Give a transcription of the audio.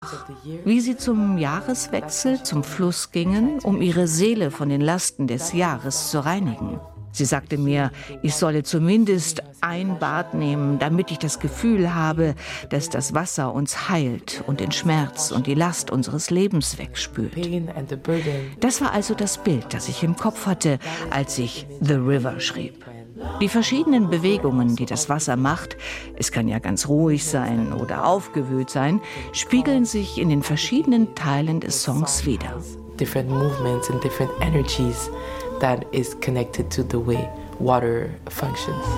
wie sie zum Jahreswechsel zum Fluss gingen, um ihre Seele von den Lasten des Jahres zu reinigen. Sie sagte mir, ich solle zumindest ein Bad nehmen, damit ich das Gefühl habe, dass das Wasser uns heilt und den Schmerz und die Last unseres Lebens wegspült. Das war also das Bild, das ich im Kopf hatte, als ich The River schrieb. Die verschiedenen Bewegungen, die das Wasser macht, es kann ja ganz ruhig sein oder aufgewühlt sein, spiegeln sich in den verschiedenen Teilen des Songs wider. Different movements and different energies that is connected to the way water functions.